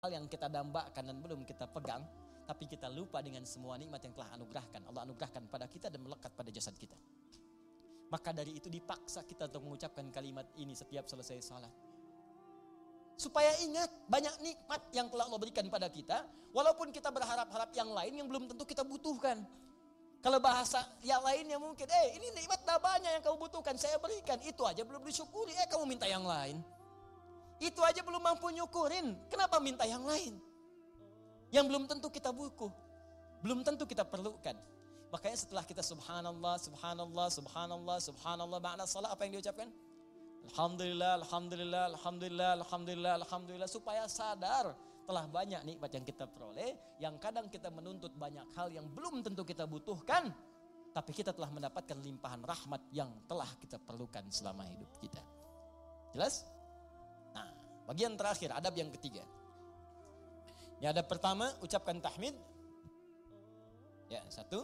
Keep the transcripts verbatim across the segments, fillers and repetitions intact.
hal yang kita dambakan dan belum kita pegang, tapi kita lupa dengan semua nikmat yang telah anugerahkan. Allah anugerahkan pada kita dan melekat pada jasad kita. Maka dari itu dipaksa kita untuk mengucapkan kalimat ini setiap selesai salat. Supaya ingat banyak nikmat yang telah Allah berikan pada kita, walaupun kita berharap-harap yang lain yang belum tentu kita butuhkan. Kalau bahasa yang lainnya mungkin, eh ini nikmat dah banyak yang kamu butuhkan, saya berikan. Itu aja belum disyukuri, eh kamu minta yang lain. Itu aja belum mampu nyukurin, kenapa minta yang lain? Yang belum tentu kita butuh, belum tentu kita perlukan. Makanya setelah kita subhanallah, subhanallah, subhanallah, subhanallah, makna salat apa yang diucapkan? Alhamdulillah, alhamdulillah, alhamdulillah, alhamdulillah, alhamdulillah. Supaya sadar telah banyak nikmat yang kita peroleh, yang kadang kita menuntut banyak hal yang belum tentu kita butuhkan, tapi kita telah mendapatkan limpahan rahmat yang telah kita perlukan selama hidup kita. Jelas? Nah, bagian terakhir, adab yang ketiga. Ya, adab pertama, ucapkan tahmid. Ya, satu.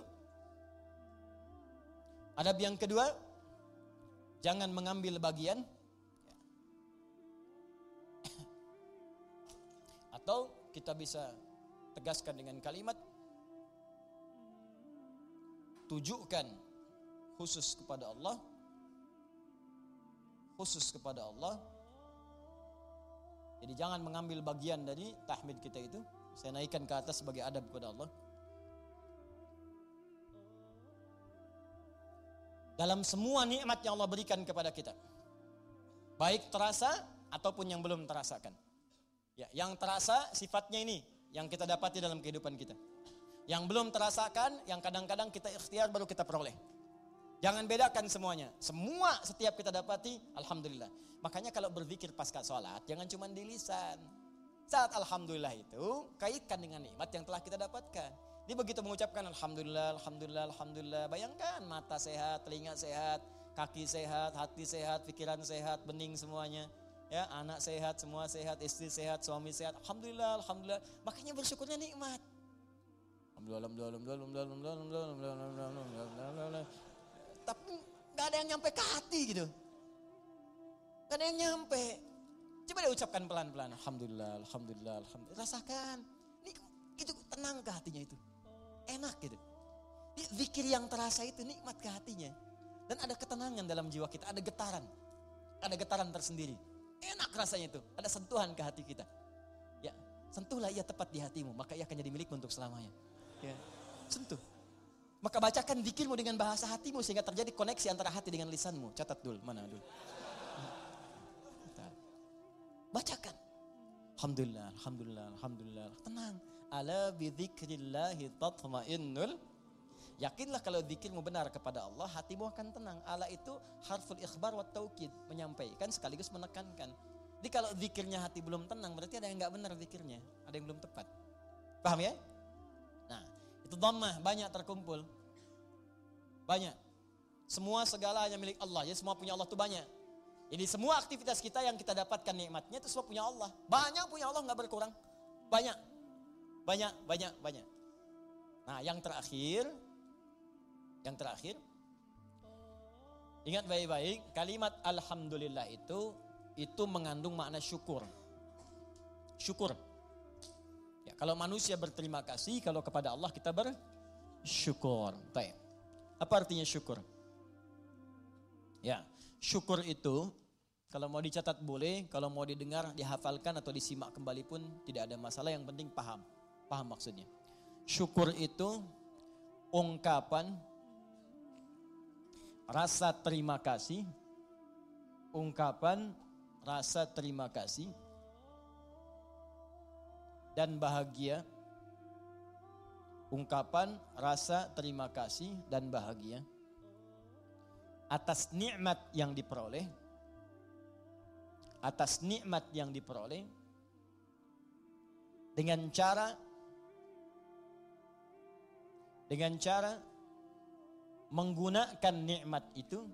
Adab yang kedua, jangan mengambil bagian. Ya. Atau kita bisa tegaskan dengan kalimat, tujukan khusus kepada Allah. Khusus kepada Allah. Jadi jangan mengambil bagian dari tahmid kita itu. Saya naikkan ke atas sebagai adab kepada Allah. Dalam semua nikmat yang Allah berikan kepada kita, baik terasa ataupun yang belum terasakan. Ya, yang terasa sifatnya ini yang kita dapati dalam kehidupan kita. Yang belum terasakan, yang kadang-kadang kita ikhtiar baru kita peroleh. Jangan bedakan semuanya. Semua setiap kita dapati, alhamdulillah. Makanya kalau berzikir pasca sholat, jangan cuma di lisan. Saat alhamdulillah itu, kaitkan dengan nikmat yang telah kita dapatkan. Dia begitu mengucapkan alhamdulillah, alhamdulillah, alhamdulillah. Bayangkan mata sehat, telinga sehat, kaki sehat, hati sehat, pikiran sehat, bening semuanya. Ya, anak sehat, semua sehat, istri sehat, suami sehat. Alhamdulillah, alhamdulillah. Makanya bersyukurnya nikmat. Alhamdulillah, alhamdulillah, alhamdulillah, alhamdulillah, alhamdulillah, alhamdulillah, alhamdulillah. Tapi gak ada yang nyampe ke hati gitu. Gak ada yang nyampe. Coba deh ucapkan pelan-pelan. Alhamdulillah, alhamdulillah, alhamdulillah. Rasakan. Ini itu tenang ke hatinya itu. Enak gitu. Zikir yang terasa itu nikmat ke hatinya. Dan ada ketenangan dalam jiwa kita. Ada getaran. Ada getaran tersendiri. Enak rasanya itu. Ada sentuhan ke hati kita. Ya, sentuhlah ia tepat di hatimu. Maka ia akan jadi milikmu untuk selamanya. Ya, sentuh. Maka bacakan zikirmu dengan bahasa hatimu sehingga terjadi koneksi antara hati dengan lisanmu. Catat dulu, mana dulu. Bacakan. Alhamdulillah, alhamdulillah, alhamdulillah. Tenang. Ala bi dzikrillahi tatmainnul. Yakinlah kalau zikirmu benar kepada Allah, hatimu akan tenang. Ala itu harful ikhbar wa taukid, menyampaikan sekaligus menekankan. Jadi kalau zikirnya hati belum tenang, berarti ada yang enggak benar zikirnya, ada yang belum tepat. Paham ya? Nah, itu dhammah banyak terkumpul. Banyak. Semua segalanya milik Allah. Jadi semua punya Allah itu banyak. Jadi semua aktivitas kita yang kita dapatkan nikmatnya itu semua punya Allah. Banyak punya Allah, enggak berkurang. Banyak. Banyak, banyak, banyak. Nah, yang terakhir yang terakhir ingat baik-baik, kalimat alhamdulillah itu itu mengandung makna syukur. Syukur. Ya, kalau manusia berterima kasih, kalau kepada Allah kita bersyukur. Baik. Apa artinya syukur? Ya, syukur itu kalau mau dicatat boleh, kalau mau didengar, dihafalkan atau disimak kembali pun tidak ada masalah, yang penting paham. Paham maksudnya. Syukur itu ungkapan rasa terima kasih, ungkapan rasa terima kasih dan bahagia, ungkapan rasa terima kasih dan bahagia atas nikmat yang diperoleh, atas nikmat yang diperoleh dengan cara dengan cara menggunakan nikmat itu,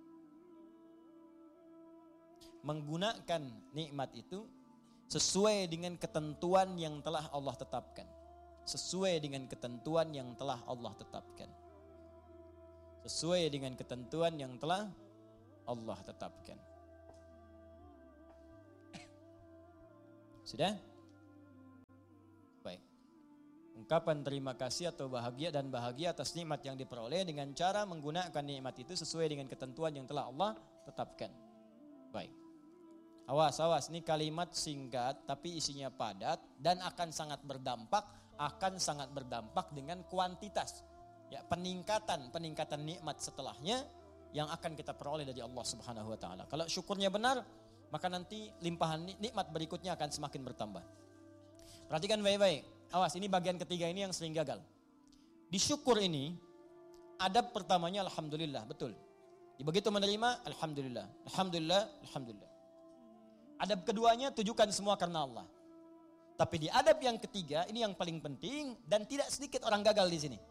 menggunakan nikmat itu sesuai dengan ketentuan yang telah Allah tetapkan. Sesuai dengan ketentuan yang telah Allah tetapkan. Sesuai dengan ketentuan yang telah Allah tetapkan. Sudah? ungkapan terima kasih atau bahagia dan bahagia atas nikmat yang diperoleh dengan cara menggunakan nikmat itu sesuai dengan ketentuan yang telah Allah tetapkan. Baik. Awas, awas, ini kalimat singkat tapi isinya padat dan akan sangat berdampak, akan sangat berdampak dengan kuantitas. Ya, peningkatan, peningkatan nikmat setelahnya yang akan kita peroleh dari Allah Subhanahu wa taala. Kalau syukurnya benar, maka nanti limpahan nikmat berikutnya akan semakin bertambah. Perhatikan baik-baik. Awas, ini bagian ketiga ini yang sering gagal. Di syukur ini, adab pertamanya alhamdulillah, betul. Begitu menerima, alhamdulillah, alhamdulillah, alhamdulillah. Adab keduanya, tujukan semua karena Allah. Tapi di adab yang ketiga, ini yang paling penting dan tidak sedikit orang gagal di sini.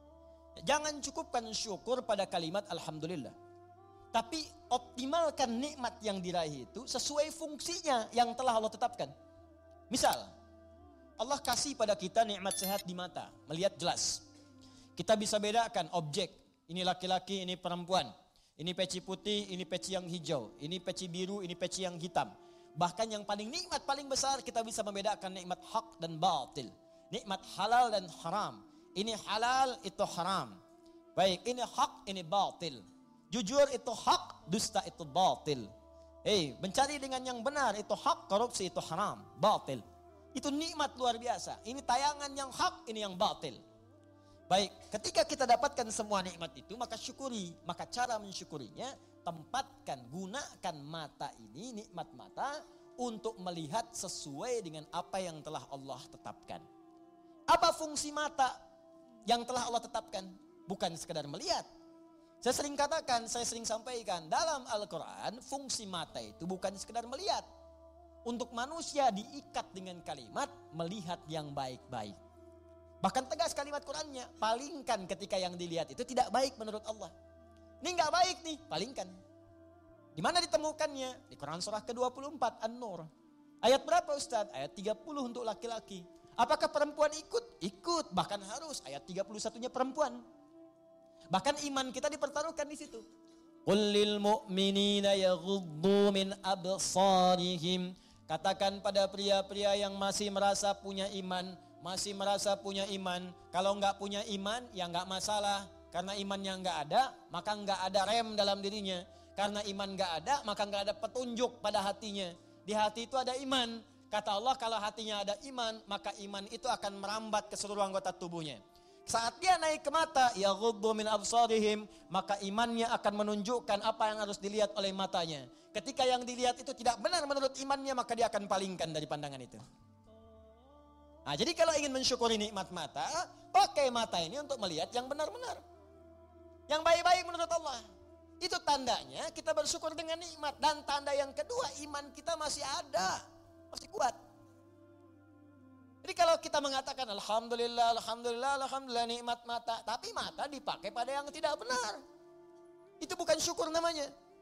Jangan cukupkan syukur pada kalimat alhamdulillah. Tapi optimalkan nikmat yang diraih itu sesuai fungsinya yang telah Allah tetapkan. Misal, Allah kasih pada kita nikmat sehat di mata, melihat jelas. Kita bisa bedakan objek, ini laki-laki, ini perempuan. Ini peci putih, ini peci yang hijau, ini peci biru, ini peci yang hitam. Bahkan yang paling nikmat paling besar kita bisa membedakan nikmat hak dan batil. Nikmat halal dan haram. Ini halal, itu haram. Baik, ini hak, ini batil. Jujur itu hak, dusta itu batil. Hei, mencari dengan yang benar itu hak, korupsi itu haram, batil. Itu nikmat luar biasa. Ini tayangan yang hak, ini yang batil. Baik, ketika kita dapatkan semua nikmat itu, maka syukuri. Maka cara mensyukurinya, tempatkan, gunakan mata ini, nikmat mata, untuk melihat sesuai dengan apa yang telah Allah tetapkan. Apa fungsi mata yang telah Allah tetapkan? Bukan sekedar melihat. Saya sering katakan, saya sering sampaikan, dalam Al-Quran, fungsi mata itu bukan sekedar melihat. Untuk manusia diikat dengan kalimat, melihat yang baik-baik. Bahkan tegas kalimat Qurannya, palingkan ketika yang dilihat itu tidak baik menurut Allah. Ini enggak baik nih, palingkan. Di mana ditemukannya? Di Quran surah ke dua puluh empat, An-Nur. Ayat berapa Ustaz? Ayat tiga puluh untuk laki-laki. Apakah perempuan ikut? Ikut, bahkan harus. Ayat tiga puluh satunya perempuan. Bahkan iman kita dipertaruhkan di situ. Qul lil mu'minina yaghuddu min absarihim. Katakan pada pria-pria yang masih merasa punya iman, masih merasa punya iman. Kalau enggak punya iman, ya enggak masalah. Karena imannya enggak ada, maka enggak ada rem dalam dirinya. Karena iman enggak ada, maka enggak ada petunjuk pada hatinya. Di hati itu ada iman. Kata Allah, kalau hatinya ada iman, maka iman itu akan merambat ke seluruh anggota tubuhnya. Saat dia naik ke mata, yaghuddu min absarihim, maka imannya akan menunjukkan apa yang harus dilihat oleh matanya. Ketika yang dilihat itu tidak benar menurut imannya, maka dia akan palingkan dari pandangan itu. Nah, jadi kalau ingin mensyukuri nikmat mata, pakai mata ini untuk melihat yang benar-benar. Yang baik-baik menurut Allah. Itu tandanya kita bersyukur dengan nikmat. Dan tanda yang kedua, iman kita masih ada. Masih kuat. Jadi kalau kita mengatakan Alhamdulillah, Alhamdulillah, Alhamdulillah nikmat mata. Tapi mata dipakai pada yang tidak benar. Itu bukan syukur namanya.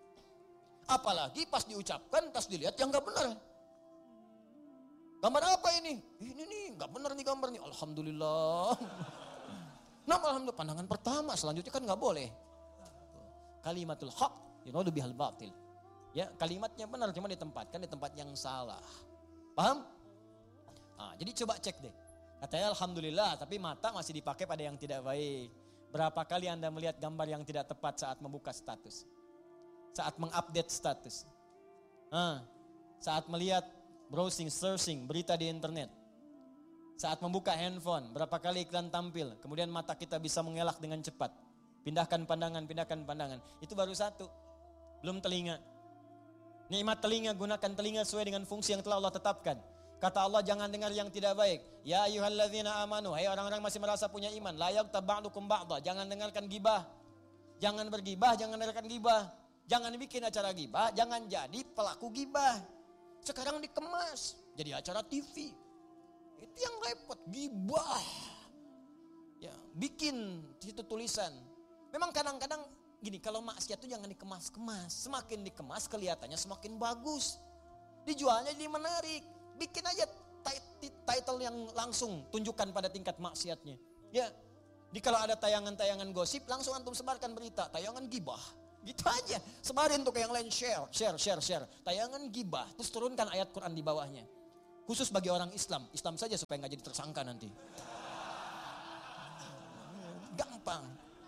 Apalagi pas diucapkan, pas dilihat yang gak benar. Gambar apa ini? Ini nih, gak benar nih gambar nih. Alhamdulillah. Nah, alhamdulillah, pandangan pertama, selanjutnya kan gak boleh. Kalimatul haq, yuradu bihal batil. Ya, kalimatnya benar, cuma ditempatkan di tempat yang salah. Paham? Nah, jadi coba cek deh. Katanya alhamdulillah, tapi mata masih dipakai pada yang tidak baik. Berapa kali Anda melihat gambar yang tidak tepat saat membuka status? Saat mengupdate status? Nah, saat melihat browsing, searching, berita di internet. Saat membuka handphone, berapa kali iklan tampil. Kemudian mata kita bisa mengelak dengan cepat. Pindahkan pandangan, pindahkan pandangan. Itu baru satu. Belum telinga. Nikmat telinga, gunakan telinga sesuai dengan fungsi yang telah Allah tetapkan. Kata Allah, jangan dengar yang tidak baik. Ya ayyuhalladzina amanu, hai orang-orang masih merasa punya iman. La yaghtab ba'dukum ba'dha, jangan dengarkan gibah. Jangan bergibah, jangan dengarkan gibah. Jangan bikin acara gibah, jangan jadi pelaku gibah. Sekarang dikemas, jadi acara T V. Itu yang repot, gibah. Ya, bikin situ tulisan. Memang kadang-kadang gini, kalau maksiat itu jangan dikemas-kemas. Semakin dikemas kelihatannya semakin bagus. Dijualnya jadi menarik. Bikin aja title yang langsung tunjukkan pada tingkat maksiatnya. Ya, di kalau ada tayangan-tayangan gosip langsung antum sebarkan berita. Tayangan gibah. Gitu aja. Sebarin tuh ke yang lain, share, share, share, share. Tayangan gibah. Terus turunkan ayat Quran di bawahnya. Khusus bagi orang Islam. Islam saja supaya gak jadi tersangka nanti. gampang.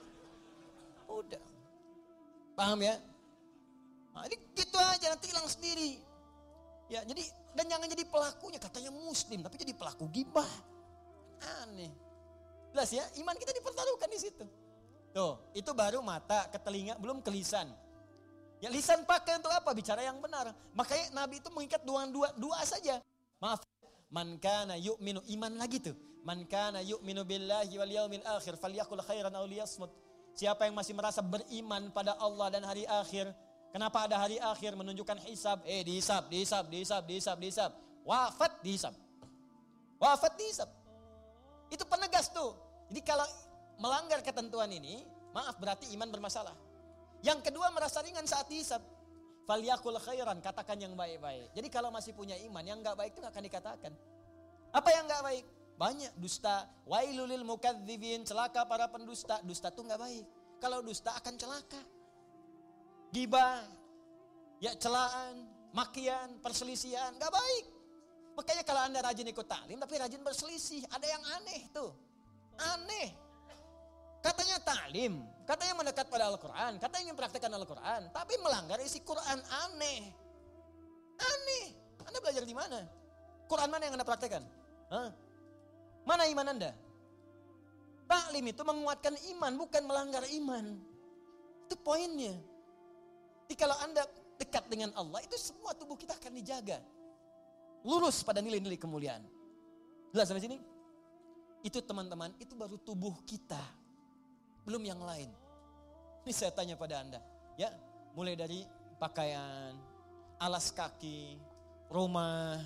Udah. Paham ya? Nah, ini gitu aja nanti hilang sendiri. Ya, jadi dan jangan jadi pelakunya, katanya muslim tapi jadi pelaku gibah. Aneh. Jelas ya, iman kita dipertaruhkan di situ. Tuh, itu baru mata ke telinga, belum ke lisan. Ya lisan pakai untuk apa? Bicara yang benar. Makanya Nabi itu mengikat dua dua dua saja. Maaf, man kana yu'minu, iman lagi tuh. Man kana yu'minu billahi wal yaumil akhir falyaqul khairan aw liyasmut. Siapa yang masih merasa beriman pada Allah dan hari akhir. Kenapa ada hari akhir? Menunjukkan hisab. Eh dihisab, dihisab, dihisab, dihisab, dihisab. Wafat dihisab. Wafat dihisab. Itu penegas tuh. Jadi kalau melanggar ketentuan ini, maaf berarti iman bermasalah. Yang kedua merasa ringan saat dihisab. Falyaqul khairan, katakan yang baik-baik. Jadi kalau masih punya iman, yang enggak baik itu akan dikatakan. Apa yang enggak baik? Banyak dusta. Wailulil mukadzibin, celaka para pendusta. Dusta itu enggak baik. Kalau dusta akan celaka. Gibah, ya celaan, makian, perselisihan, enggak baik. Makanya kalau Anda rajin ikut taklim tapi rajin berselisih, ada yang aneh tuh. Aneh. Katanya taklim, katanya mendekat pada Al-Quran, katanya ingin praktekkan Al-Quran, tapi melanggar isi Quran, aneh. Aneh. Anda belajar di mana? Quran mana yang Anda praktekkan? Hah? Mana iman Anda? Taklim itu menguatkan iman, bukan melanggar iman. Itu poinnya. Jadi kalau Anda dekat dengan Allah, itu semua tubuh kita akan dijaga. Lurus pada nilai-nilai kemuliaan. Jelas sampai sini? Itu teman-teman, itu baru tubuh kita. Belum yang lain. Ini saya tanya pada Anda. Ya, mulai dari pakaian, alas kaki, rumah,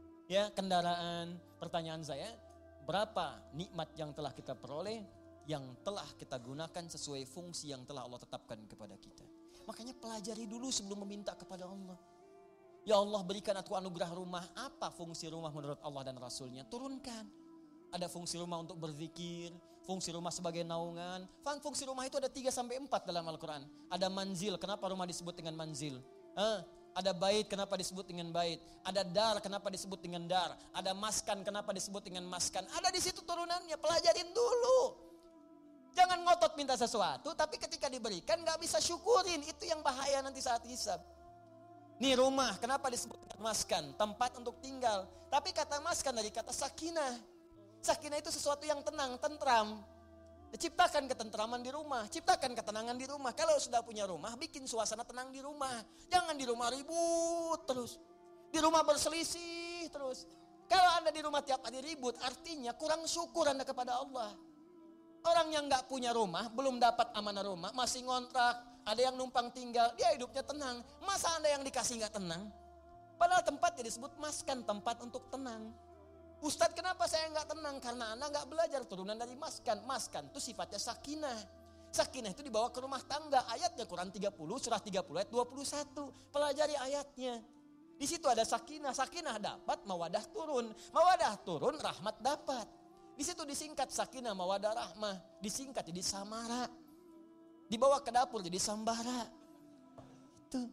ya kendaraan. Pertanyaan saya, berapa nikmat yang telah kita peroleh, yang telah kita gunakan sesuai fungsi yang telah Allah tetapkan kepada kita. Makanya pelajari dulu sebelum meminta kepada Allah. Ya Allah berikan aku anugerah rumah. Apa fungsi rumah menurut Allah dan Rasulnya? Turunkan. Ada fungsi rumah untuk berzikir, fungsi rumah sebagai naungan. Fungsi rumah itu ada tiga sampai empat dalam Al-Quran. Ada manzil, kenapa rumah disebut dengan manzil? Eh, ada bait, kenapa disebut dengan bait? Ada dar, kenapa disebut dengan dar? Ada maskan, kenapa disebut dengan maskan? Ada di situ turunannya, pelajarin dulu. Jangan ngotot minta sesuatu, tapi ketika diberikan gak bisa syukurin. Itu yang bahaya nanti saat hisab. Nih rumah, kenapa disebut maskan? Tempat untuk tinggal. Tapi kata maskan dari kata sakinah. Sakinah itu sesuatu yang tenang, tentram. Ciptakan ketentraman di rumah, ciptakan ketenangan di rumah. Kalau sudah punya rumah, bikin suasana tenang di rumah. Jangan di rumah ribut terus. Di rumah berselisih terus. Kalau Anda di rumah tiap hari ribut, artinya kurang syukur Anda kepada Allah. Orang yang gak punya rumah, belum dapat amanah rumah, masih ngontrak, ada yang numpang tinggal, dia hidupnya tenang. Masa Anda yang dikasih gak tenang? Padahal tempatnya disebut maskan, tempat untuk tenang. Ustadz kenapa saya gak tenang? Karena Anda gak belajar turunan dari maskan. Maskan itu sifatnya sakinah. Sakinah itu dibawa ke rumah tangga. Ayatnya Quran tiga puluh, surah tiga puluh ayat dua puluh satu. Pelajari ayatnya. Di situ ada sakinah. Sakinah dapat, mawadah turun. Mawadah turun, rahmat dapat. Di situ disingkat sakinah, mawadah, rahmah. Disingkat jadi samara. Dibawa ke dapur jadi sambara. Itu.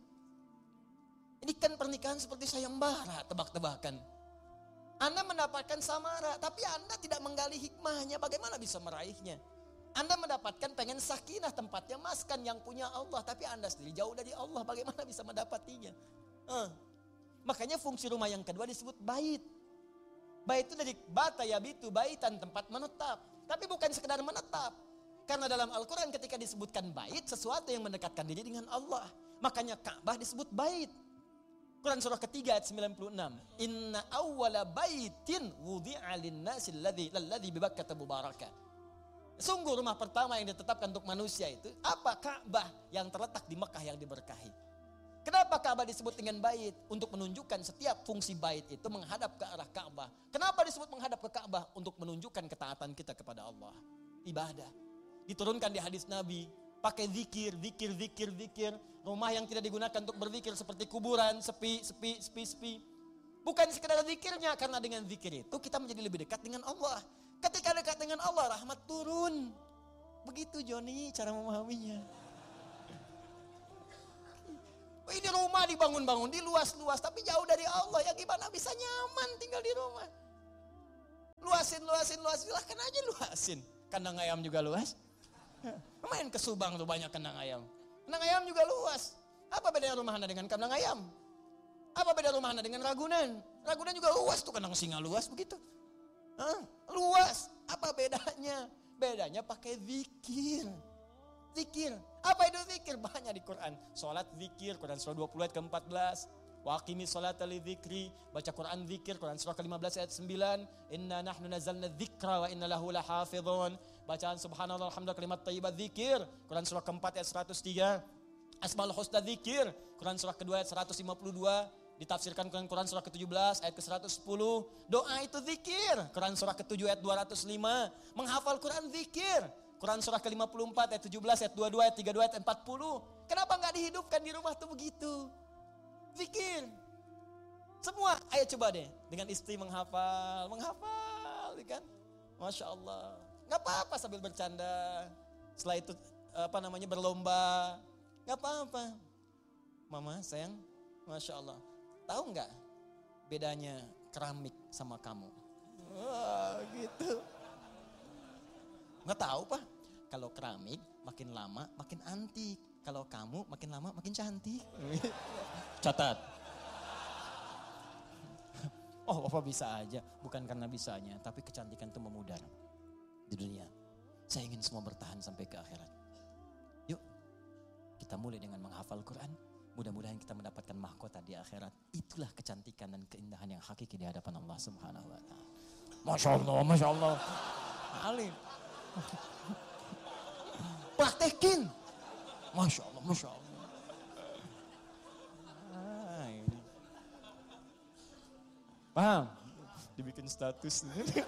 Ini kan pernikahan seperti sayembara, tebak-tebakan. Anda mendapatkan samara, tapi Anda tidak menggali hikmahnya, bagaimana bisa meraihnya? Anda mendapatkan pengen sakinah, tempatnya maskan yang punya Allah, tapi Anda sendiri jauh dari Allah, bagaimana bisa mendapatinya? Eh. Makanya fungsi rumah yang kedua disebut bait. Bait itu dari bata yabitu, baitan, tempat menetap. Tapi bukan sekedar menetap. Karena dalam Al-Quran ketika disebutkan bait, sesuatu yang mendekatkan diri dengan Allah. Makanya Ka'bah disebut bait. Quran surah ketiga ayat sembilan puluh enam. Inna awwala baitin wudi'a linnasi alladhi lalladhi bibakkata mubaraka. Sungguh rumah pertama yang ditetapkan untuk manusia itu apa? Ka'bah yang terletak di Mekah yang diberkahi. Kenapa Ka'bah disebut dengan bait? Untuk menunjukkan setiap fungsi bait itu menghadap ke arah Ka'bah. Kenapa disebut menghadap ke Ka'bah? Untuk menunjukkan ketaatan kita kepada Allah. Ibadah. Diturunkan di hadis Nabi. Pakai zikir, zikir, zikir, zikir. Rumah yang tidak digunakan untuk berzikir seperti kuburan, sepi, sepi, sepi, sepi. Bukan sekedar zikirnya, karena dengan zikir itu kita menjadi lebih dekat dengan Allah. Ketika dekat dengan Allah, rahmat turun. Begitu Joni cara memahaminya. Ini rumah dibangun-bangun, di luas-luas, tapi jauh dari Allah. Ya gimana bisa nyaman tinggal di rumah? Luasin, luasin, luasin, silahkan aja luasin. Kandang ayam juga luas. Main ke Subang tuh banyak kandang ayam. Kandang ayam juga luas. Apa beda rumah Anda dengan kandang ayam? Apa beda rumah Anda dengan Ragunan? Ragunan juga luas tuh, kandang singa luas begitu. Hah? Luas. Apa bedanya? Bedanya pakai zikir. Zikir. Apa itu zikir? Banyak di Quran. Salat zikir, Quran surah dua puluh ayat ke empat belas. Wa aqimi sholata li dzikri, baca Quran zikir, Quran surah ke lima belas ayat sembilan. Inna nahnu nazzalna dzikra wa inna lahu lahafizun. Bacaan subhanallah alhamdulillah kalimat thayyibat zikir, Quran surah keempat ayat seratus tiga. Asmaul husna zikir, Quran surah kedua ayat seratus lima puluh dua. Ditafsirkan Quran, Quran surah ke tujuh belas ayat ke seratus sepuluh. Doa itu zikir, Quran surah ke tujuh ayat dua ratus lima. Menghafal Quran zikir, Quran surah ke lima puluh empat ayat tujuh belas ayat dua puluh dua ayat tiga puluh dua ayat empat puluh. Kenapa enggak dihidupkan di rumah tuh begitu? Zikir. Semua, ayo coba deh. Dengan istri menghafal, menghafal, kan? Masya Allah. Gak apa-apa sambil bercanda. Setelah itu apa namanya berlomba. Gak apa-apa. Mama sayang, Masya Allah. Tahu gak bedanya keramik sama kamu? Wah gitu. Gak tahu Pak. Kalau keramik makin lama makin antik. Kalau kamu makin lama makin cantik. Catat. Oh Bapak bisa aja. Bukan karena bisanya. Tapi kecantikan itu memudar. Di dunia. Saya ingin semua bertahan sampai ke akhirat. Yuk. Kita mulai dengan menghafal Quran. Mudah-mudahan kita mendapatkan mahkota di akhirat. Itulah kecantikan dan keindahan yang hakiki di hadapan Allah Subhanahu wa ta'ala. Masya Allah, Masya Allah. Alim. Praktekin. Masya Allah, Masya Allah. Ah, ini. Paham? Dibikin status.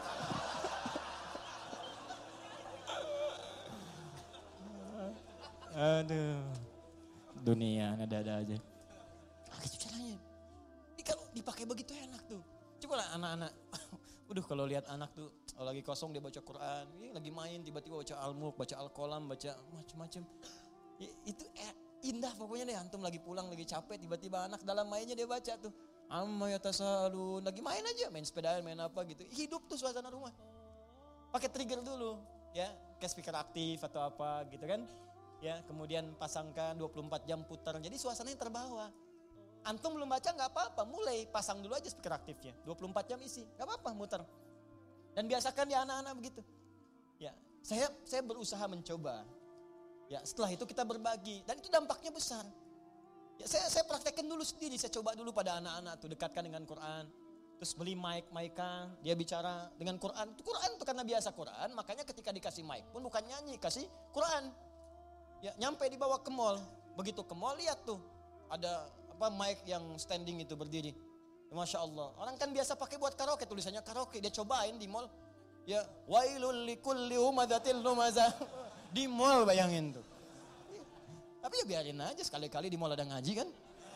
Aduh. Dunia ada-ada aja. Nah, gitu caranya. Ini kalau dipakai begitu enak tuh. Coba lah anak-anak. Waduh kalau lihat anak tuh kalau lagi kosong dia baca Quran. Ini lagi main tiba-tiba baca Al-Mulk, baca Al-Qalam, baca macam-macam. Ya, itu eh, indah pokoknya deh. Antum lagi pulang, lagi capek, tiba-tiba anak dalam mainnya dia baca tuh. Amma yatasalun. Lagi main aja, main sepedaan, main apa gitu. Hidup tuh suasana rumah. Pakai trigger dulu. Ya, kayak speaker aktif atau apa gitu kan. Ya, kemudian pasangkan dua puluh empat jam putar. Jadi suasananya terbawa. Antum belum baca gak apa-apa, mulai pasang dulu aja speaker aktifnya. dua puluh empat jam isi, gak apa-apa muter. Dan biasakan ya anak-anak begitu. Ya, saya saya berusaha mencoba. Ya, setelah itu kita berbagi dan itu dampaknya besar. Ya, saya saya praktekkan dulu sendiri, saya coba dulu pada anak-anak tuh dekatkan dengan Quran. Terus beli mic, mic-an, dia bicara dengan Quran. Quran itu karena biasa Quran, makanya ketika dikasih mic pun bukan nyanyi, kasih Quran. Ya, nyampe dibawa ke mall. Begitu ke mall lihat tuh ada apa mic yang standing itu berdiri. Ya, Masya Allah. Orang kan biasa pakai buat karaoke, tulisannya karaoke. Dia cobain di mall. Ya, wailul likulli humadzatil lumazah. Di mall bayangin tuh. Ya, tapi ya biarin aja sekali-kali di mall ada ngaji kan.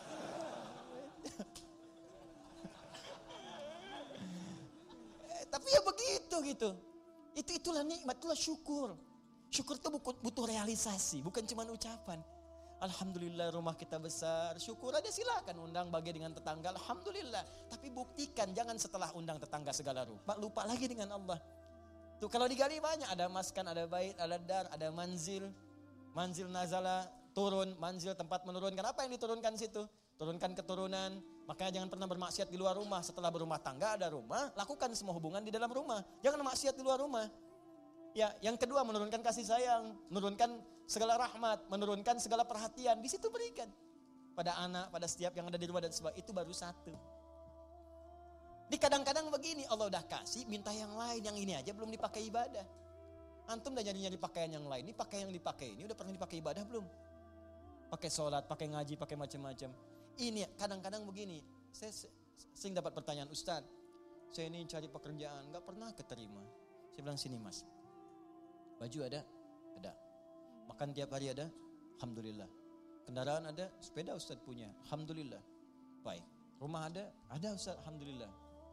eh, tapi ya begitu gitu. Itu itulah nikmat, itulah syukur. Syukur itu butuh realisasi, bukan cuma ucapan. Alhamdulillah rumah kita besar, syukur aja silakan undang bagi dengan tetangga, alhamdulillah. Tapi buktikan, jangan setelah undang tetangga segala rupa, lupa lagi dengan Allah. Tuh kalau digali banyak, ada maskan, ada bait, ada dar, ada manzil. Manzil nazala, turun, manzil tempat menurunkan. Apa yang diturunkan situ? Turunkan keturunan, makanya jangan pernah bermaksiat di luar rumah. Setelah berumah tangga ada rumah, lakukan semua hubungan di dalam rumah. Jangan maksiat di luar rumah. Ya, yang kedua menurunkan kasih sayang, menurunkan segala rahmat, menurunkan segala perhatian. Di situ berikan pada anak, pada setiap yang ada di rumah dan sebagainya. Itu baru satu. Di kadang-kadang begini, Allah udah kasih, minta yang lain, yang ini aja belum dipakai ibadah. Antum udah nyari-nyari pakaian yang lain, ini pakaian yang dipakai ini udah pernah dipakai ibadah belum? Pakai sholat, pakai ngaji, pakai macam-macam. Ini kadang-kadang begini, saya sering dapat pertanyaan, Ustaz, saya ini cari pekerjaan, gak pernah keterima. Saya bilang sini mas. Baju ada? Ada. Makan tiap hari ada? Alhamdulillah. Kendaraan ada? Sepeda Ustaz punya? Alhamdulillah. Baik. Rumah ada? Ada Ustaz, alhamdulillah.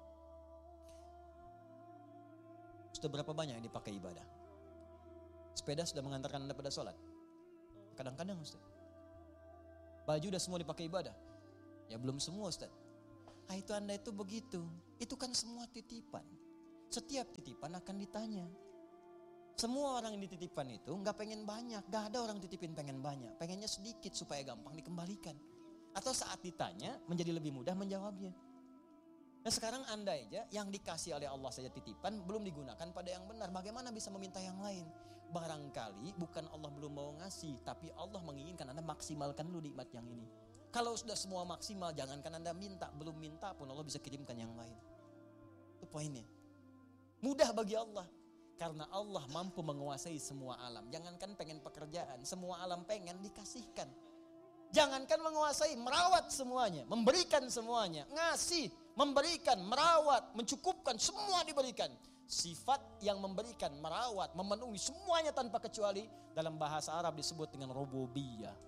Sudah berapa banyak yang dipakai ibadah? Sepeda sudah mengantarkan Anda pada sholat? Kadang-kadang Ustaz. Baju udah semua dipakai ibadah? Ya belum semua Ustaz. Ah itu Anda itu begitu. Itu kan semua titipan. Setiap titipan akan ditanya. Semua orang yang dititipkan itu nggak pengen banyak, nggak ada orang titipin pengen banyak, pengennya sedikit supaya gampang dikembalikan. Atau saat ditanya menjadi lebih mudah menjawabnya. Nah sekarang andai aja yang dikasih oleh Allah saja titipan belum digunakan pada yang benar, bagaimana bisa meminta yang lain? Barangkali bukan Allah belum mau ngasih, tapi Allah menginginkan Anda maksimalkan dulu nikmat yang ini. Kalau sudah semua maksimal, jangankan Anda minta, belum minta pun Allah bisa kirimkan yang lain. Itu poinnya. Mudah bagi Allah. Karena Allah mampu menguasai semua alam. Jangankan pengen pekerjaan, semua alam pengen dikasihkan. Jangankan menguasai, merawat semuanya, memberikan semuanya, ngasih, memberikan, merawat, mencukupkan, semua diberikan. Sifat yang memberikan, merawat, memenuhi semuanya tanpa kecuali dalam bahasa Arab disebut dengan rububiyah.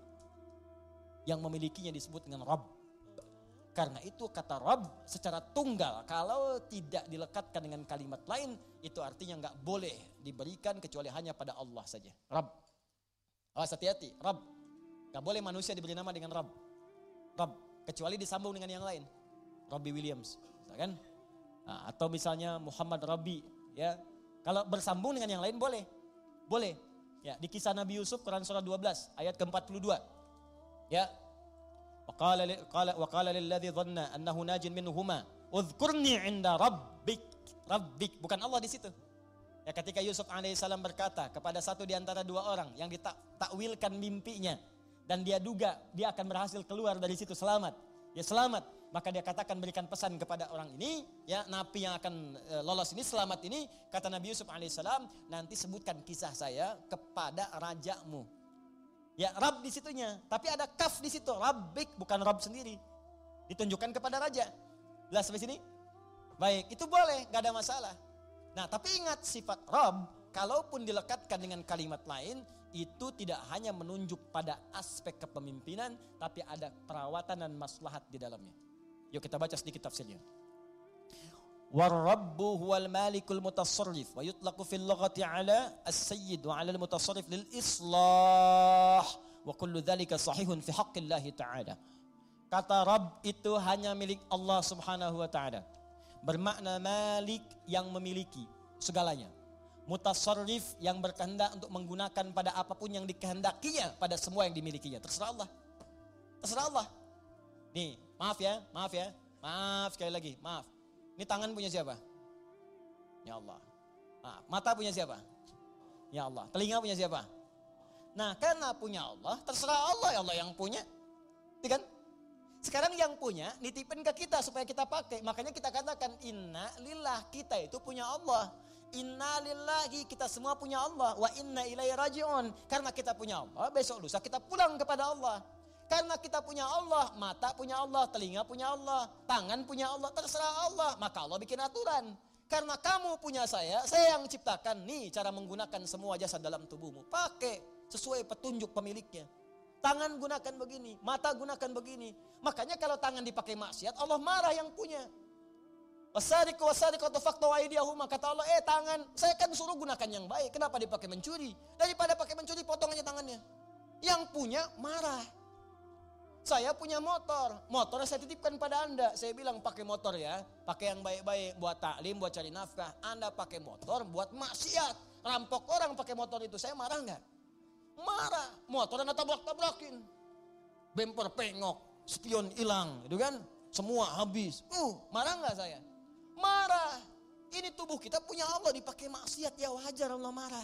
Yang memilikinya disebut dengan Rabb. Karena itu kata Rabb secara tunggal kalau tidak dilekatkan dengan kalimat lain itu artinya nggak boleh diberikan kecuali hanya pada Allah saja. Rabb. Awas hati-hati, Rabb. Nggak boleh manusia diberi nama dengan Rabb. Rabb kecuali disambung dengan yang lain. Robbie Williams, misalkan. Nah, atau misalnya Muhammad Rabbi, ya. Kalau bersambung dengan yang lain boleh. Boleh. Ya, di kisah Nabi Yusuf Quran surah dua belas ayat ke empat puluh dua. Ya. Waqala qala waqala lilladzi dhanna annahu najin minhuma udhkurni 'inda rabbik. Rabbik bukan Allah di situ. Ya ketika Yusuf alaihissalam berkata kepada satu di antara dua orang yang ditakwilkan mimpinya dan dia duga dia akan berhasil keluar dari situ selamat. Ya selamat, maka dia katakan berikan pesan kepada orang ini, ya napi yang akan e, lolos ini selamat ini, kata Nabi Yusuf alaihissalam, nanti sebutkan kisah saya kepada rajamu. Ya Rabb di situnya, tapi ada kaf di situ, Rabbik bukan Rabb sendiri. Ditunjukkan kepada raja. Jelas sampai sini? Baik, itu boleh, gak ada masalah. Nah, tapi ingat sifat Rabb kalaupun dilekatkan dengan kalimat lain itu tidak hanya menunjuk pada aspek kepemimpinan, tapi ada perawatan dan maslahat di dalamnya. Yuk kita baca sedikit tafsirnya. War-rabbu huwal malikul mutasarrif wa yutlaqu fil lughati ala as-sayyid wa ala al-mutasarrif lil islah wa kullu dhalika sahihun fi haqqillah ta'ala. Kata Rabb itu hanya milik Allah Subhanahu wa taala. Bermakna malik yang memiliki segalanya. Mutasarrif yang berkehendak untuk menggunakan pada apapun yang dikehendakinya pada semua yang dimilikinya. Terserah Allah. Terserah Allah. Nih, maaf ya, maaf ya. Maaf sekali lagi, maaf. Ini tangan punya siapa? Ya Allah. Maaf, mata punya siapa? Ya Allah. Telinga punya siapa? Nah, karena punya Allah, terserah Allah, ya Allah yang punya. Iya kan? Sekarang yang punya nitipin ke kita supaya kita pakai. Makanya kita katakan inna lillah, kita itu punya Allah. Inna lillahi, kita semua punya Allah. Wa inna ilaihi raji'un. Karena kita punya Allah, besok lusa kita pulang kepada Allah. Karena kita punya Allah, mata punya Allah, telinga punya Allah, tangan punya Allah, terserah Allah. Maka Allah bikin aturan. Karena kamu punya saya, saya yang ciptakan. Nih cara menggunakan semua jasad dalam tubuhmu. Pakai sesuai petunjuk pemiliknya. Tangan gunakan begini, mata gunakan begini. Makanya kalau tangan dipakai maksiat, Allah marah yang punya. Wasariqu wasariqatu faqtu aydiyahuma, kata Allah, eh tangan, saya kan suruh gunakan yang baik. Kenapa dipakai mencuri? Daripada pakai mencuri, potong aja tangannya. Yang punya marah. Saya punya motor, motor saya titipkan pada Anda. Saya bilang pakai motor ya, pakai yang baik-baik buat taklim, buat cari nafkah. Anda pakai motor buat maksiat, rampok orang pakai motor itu. Saya marah nggak? Marah. Motor Anda tabrak-tabrakin, bemper pengok, spion hilang, itu kan? Semua habis. Uh, marah nggak saya? Marah. Ini tubuh kita punya Allah, dipakai maksiat, ya wajar Allah marah.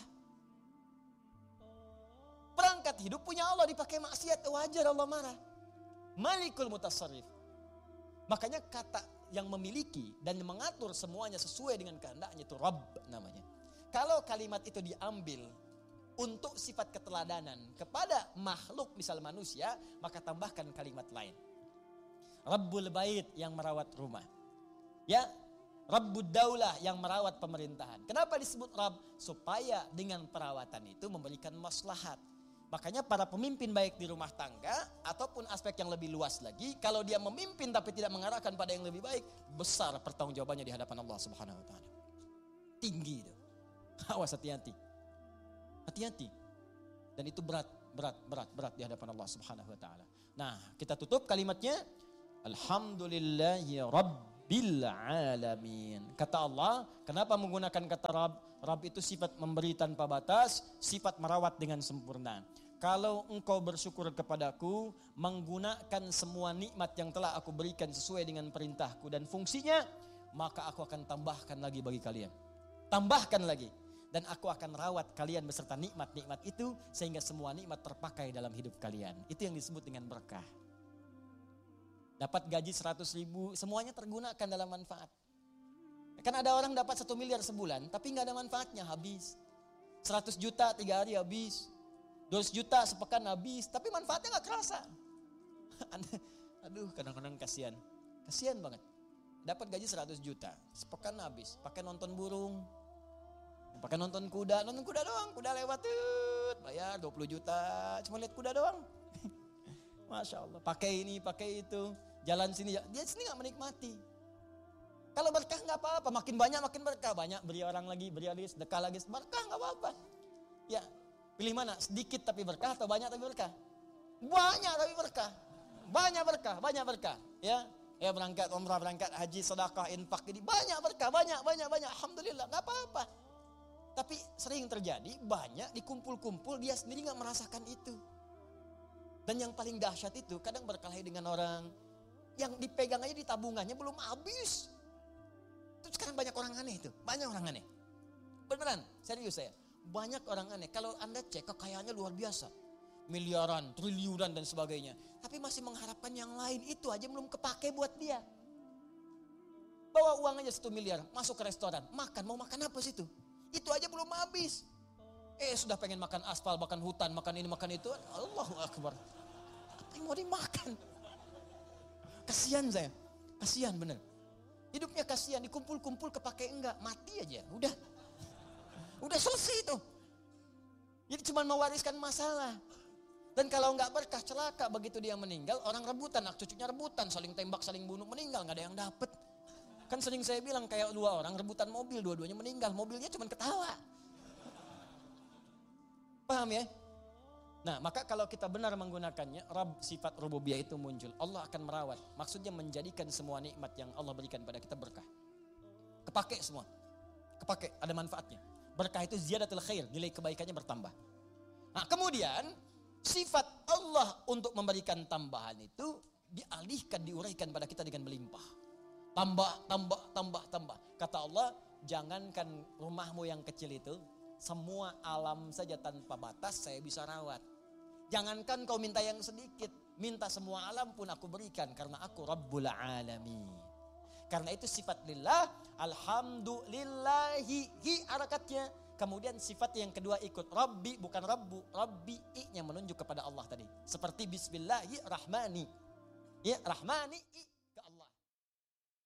Perangkat hidup punya Allah, dipakai maksiat, wajar Allah marah. Malikul mutasarrif. Makanya kata yang memiliki dan mengatur semuanya sesuai dengan kehendaknya itu Rabb namanya. Kalau kalimat itu diambil untuk sifat keteladanan kepada makhluk misal manusia, maka tambahkan kalimat lain. Rabbul bait yang merawat rumah. Ya, Rabbud daulah yang merawat pemerintahan. Kenapa disebut Rabb? Supaya dengan perawatan itu memberikan maslahat. Makanya para pemimpin baik di rumah tangga ataupun aspek yang lebih luas lagi, kalau dia memimpin tapi tidak mengarahkan pada yang lebih baik, besar pertanggungjawabannya di hadapan Allah Subhanahu wa taala. Tinggi itu. Awas, hati-hati. Hati-hati. Dan itu berat, berat, berat, berat di hadapan Allah Subhanahu wa taala. Nah, kita tutup kalimatnya. Alhamdulillahi Rabb Rabbil alamin. Kata Allah, kenapa menggunakan kata Rabb? Rabb itu sifat memberi tanpa batas, sifat merawat dengan sempurna. Kalau engkau bersyukur kepadaku, menggunakan semua nikmat yang telah aku berikan sesuai dengan perintahku dan fungsinya, maka aku akan tambahkan lagi bagi kalian. Tambahkan lagi. Dan aku akan rawat kalian beserta nikmat-nikmat itu, sehingga semua nikmat terpakai dalam hidup kalian. Itu yang disebut dengan berkah. Dapat gaji seratus ribu, semuanya tergunakan dalam manfaat. Kan ada orang dapat satu miliar sebulan, tapi gak ada manfaatnya, habis. seratus juta tiga hari habis. dua ratus juta sepekan habis, tapi manfaatnya gak kerasa. Aduh, kadang-kadang kasihan. Kasihan banget. Dapat gaji seratus juta, sepekan habis. Pakai nonton burung, pakai nonton kuda, nonton kuda doang. Kuda lewat, tuh, bayar dua puluh juta, cuma lihat kuda doang. Masya Allah, pakai ini, pakai itu, jalan sini, dia sini gak menikmati. Kalau berkah gak apa-apa, makin banyak makin berkah. Banyak beri orang lagi, beri lagi, sedekah lagi, berkah gak apa-apa. Ya, pilih mana? Sedikit tapi berkah atau banyak tapi berkah? Banyak tapi berkah. Banyak berkah, banyak berkah. Ya, ya berangkat umrah, berangkat haji, sedekah, infak, ini banyak berkah, banyak, banyak, banyak. Alhamdulillah, gak apa-apa. Tapi sering terjadi, banyak dikumpul-kumpul, dia sendiri gak merasakan itu. Dan yang paling dahsyat itu, kadang berkelahi dengan orang yang dipegang aja di tabungannya belum habis. Itu sekarang banyak orang aneh itu, banyak orang aneh. Beneran, serius saya. Banyak orang aneh, kalau Anda cek kekayaannya luar biasa. Miliaran, triliunan dan sebagainya. Tapi masih mengharapkan yang lain, itu aja belum kepake buat dia. Bawa uang aja satu miliar, masuk ke restoran, makan, mau makan apa situ? Itu aja belum habis. Eh sudah pengen makan aspal, makan hutan, makan ini, makan itu. Allahu Akbar. Apa yang mau dimakan? Kasihan saya, kasihan bener. Hidupnya kasihan, dikumpul-kumpul kepake enggak, mati aja, udah. Udah selesai itu. Jadi cuma mewariskan masalah. Dan kalau enggak berkah, celaka begitu dia meninggal, orang rebutan, anak cucunya rebutan, saling tembak, saling bunuh, meninggal, enggak ada yang dapet. Kan sering saya bilang kayak dua orang rebutan mobil, dua-duanya meninggal, mobilnya cuma ketawa. Paham ya? Nah, maka kalau kita benar menggunakannya, Rabb, sifat rububiyah itu muncul. Allah akan merawat. Maksudnya menjadikan semua nikmat yang Allah berikan pada kita berkah. Kepake semua. Kepake, ada manfaatnya. Berkah itu ziyadatul khair, nilai kebaikannya bertambah. Nah, kemudian sifat Allah untuk memberikan tambahan itu dialihkan, diuraikan pada kita dengan melimpah. Tambah, tambah, tambah, tambah. Kata Allah, jangankan rumahmu yang kecil itu, semua alam saja tanpa batas saya bisa rawat. Jangankan kau minta yang sedikit, minta semua alam pun aku berikan karena aku Rabbul Alamin. Karena itu sifat lillah, alhamdulillahi, hi harakatnya. Kemudian sifat yang kedua ikut Rabbi, bukan Rabbu, Rabbi i-nya menunjuk kepada Allah tadi. Seperti Bismillahirrahmani. Ya, Rahmani i.